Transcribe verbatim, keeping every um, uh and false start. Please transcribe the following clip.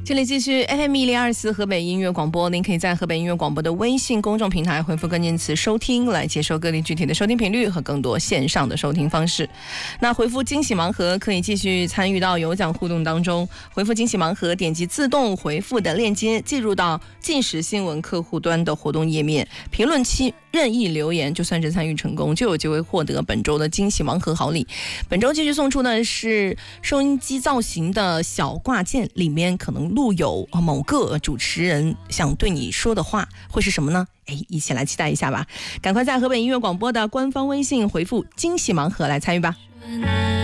这里继续 F M 一零二四河北音乐广播，您可以在河北音乐广播的微信公众平台回复关键词收听来接收各地具体的收听频率和更多线上的收听方式。那回复惊喜盲盒可以继续参与到有奖互动当中，回复惊喜盲盒点击自动回复的链接进入到即时新闻客户端的活动页面，评论区任意留言就算是参与成功，就有机会获得本周的惊喜盲盒好礼。本周继续送出的是收音机造型的小挂件，里面可能录有某个主持人想对你说的话，会是什么呢？哎，一起来期待一下吧！赶快在河北音乐广播的官方微信回复惊喜盲盒来参与吧。